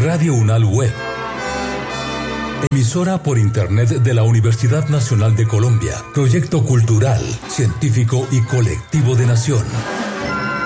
Radio Unal Web. Emisora por Internet de la Universidad Nacional de Colombia. Proyecto cultural, científico y colectivo de Nación.